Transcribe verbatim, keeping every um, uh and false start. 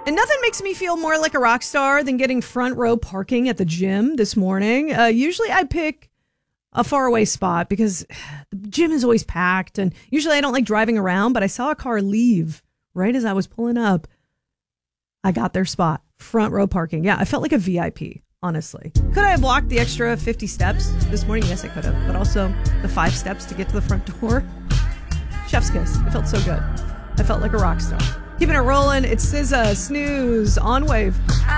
And nothing makes me feel more like a rock star than getting front row parking at the gym this morning. Uh, usually I pick a faraway spot because the gym is always packed. And usually I don't like driving around, but I saw a car leave right as I was pulling up. I got their spot. Front row parking. Yeah, I felt like a V I P, honestly. Could I have walked the extra fifty steps this morning? Yes, I could have. But also the five steps to get to the front door. Chef's kiss. It felt so good. I felt like a rock star. Keeping it rolling. It's S Z A, Snooze, on Wave.